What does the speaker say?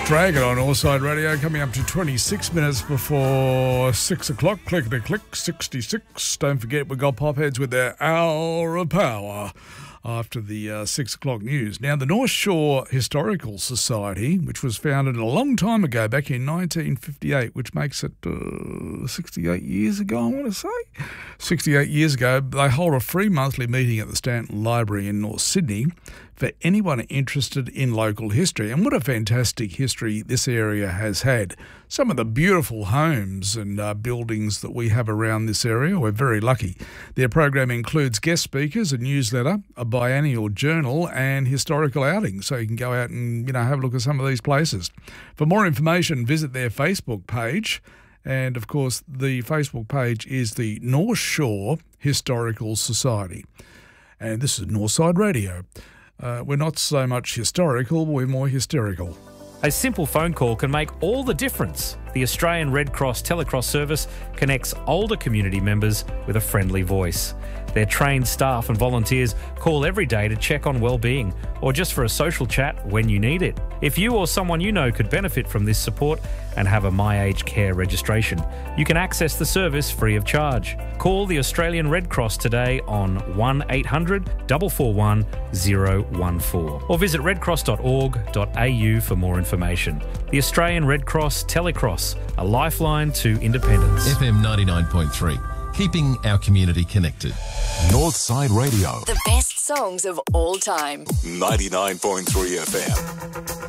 Dragon on Northside Radio, coming up to 26 minutes before 6 o'clock. Clickety-click, 66. Don't forget, we've got Popheads with their Hour of Power after the 6 o'clock news. Now, the North Shore Historical Society, which was founded a long time ago, back in 1958, which makes it 68 years ago, I want to say. 68 years ago, they hold a free monthly meeting at the Stanton Library in North Sydney for anyone interested in local history. And what a fantastic history this area has had. Some of the beautiful homes and buildings that we have around this area, we're very lucky. Their program includes guest speakers, a newsletter, a biennial journal and historical outings, so you can go out and have a look at some of these places. For more information, visit their Facebook page. And, of course, the Facebook page is the North Shore Historical Society. And this is Northside Radio. We're not so much historical, we're more hysterical. A simple phone call can make all the difference. The Australian Red Cross Telecross service connects older community members with a friendly voice. Their trained staff and volunteers call every day to check on well-being or just for a social chat when you need it. If you or someone you know could benefit from this support and have a My Aged Care registration, you can access the service free of charge. Call the Australian Red Cross today on 1800 441 014 or visit redcross.org.au for more information. The Australian Red Cross Telecross, a lifeline to independence. FM 99.3. Keeping our community connected. Northside Radio. The best songs of all time. 99.3 FM.